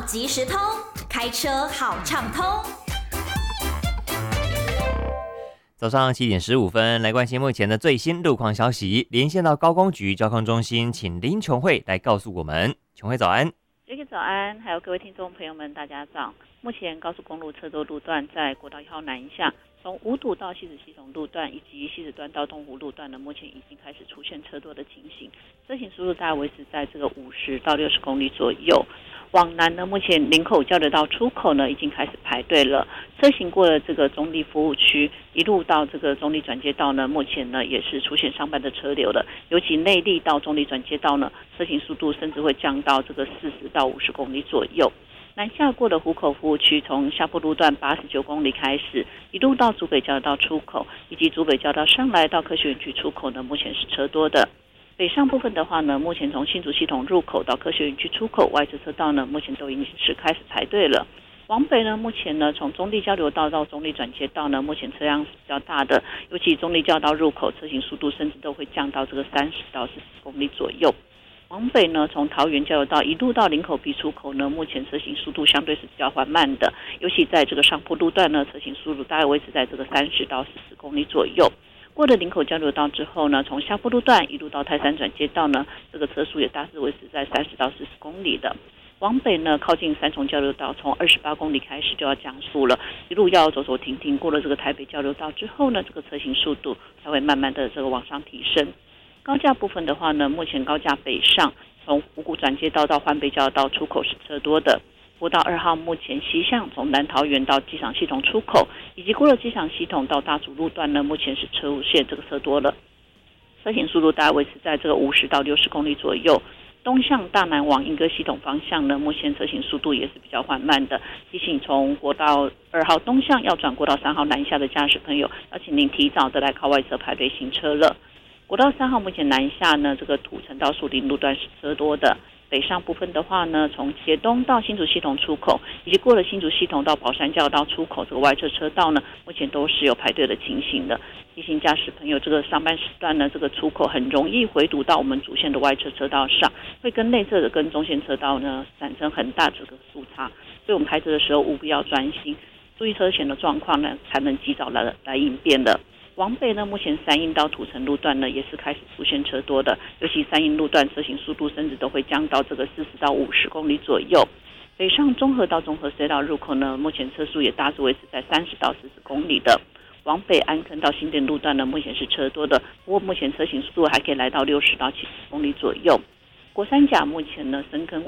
即时通，开车好畅通。 早上7点15分，来关心目前的最新路况消息。连线到高工局交通中心，请林琼慧来告诉我们。琼慧早安。 Jacky 早安，还有各位听众朋友们，大家早。目前高速公路车多路段在国道1号南下，从五堵到西子系统路段以及西子端到东湖路段呢，目前已经开始出现车多的情形，车行速度大概维持在这个50到60公里左右。往南呢，目前林口交流道出口呢已经开始排队了，车行过了这个中立服务区，一路到这个中立转接道呢，目前呢也是出现上班的车流了，尤其内壢到中立转接道呢，车行速度甚至会降到这个40到50公里左右。南下过的湖口服务区，从下坡路段89公里开始，一路到竹北交流道出口，以及竹北交流道上来到科学园区出口呢，目前是车多的。北上部分的话呢，目前从新竹系统入口到科学园区出口外侧车道呢，目前都已经是开始排队了。往北呢，目前呢从中立交流道到中立转接道呢，目前车辆是比较大的，尤其中立交流道入口车行速度甚至都会降到这个30到40公里左右。往北呢，从桃园交流道一路到林口 B 出口呢，目前车行速度相对是比较缓慢的，尤其在这个上坡路段呢，车行速度大概维持在这个30到40公里左右。过了林口交流道之后呢，从下坡路段一路到泰山转接道呢，这个车速也大致维持在30到40公里的。往北呢，靠近三重交流道，从28公里开始就要降速了，一路要走走停停。过了这个台北交流道之后呢，这个车行速度才会慢慢的这个往上提升。高架部分的话呢，目前高架北上，从五股转接道到环北交流道出口是车多的。国道2号目前西向从南桃园到机场系统出口，以及过了机场系统到大竹路段呢，目前是车线这个车多了，车行速度大概维持在这个50到60公里左右。东向大南往莺歌系统方向呢，目前车行速度也是比较缓慢的。提醒从国道2号东向要转国道3号南下的驾驶朋友，要请您提早的来靠外侧排队行车了。国道3号目前南下呢，这个土城到树林路段是车多的。北上部分的话呢，从茄东到新竹系统出口，以及过了新竹系统到宝山交流道出口这个外侧车道呢，目前都是有排队的情形的。提醒驾驶朋友，这个上班时段呢，这个出口很容易回堵到我们主线的外侧车道上，会跟内侧的跟中线车道呢产生很大这个速差，所以我们开车的时候务必要专心，注意车前的状况呢，才能及早来应变的。往北呢，目前三鶯到土城路段呢，也是开始出现车多的，尤其三鶯路段车行速度甚至都会降到这个40到50公里左右。北上中和到中和隧道入口呢，目前车速也大致维持在30到40公里的。往北安坑到新店路段呢，目前是车多的，不过目前车行速度还可以来到60到70公里左右。国三甲目前呢，深坑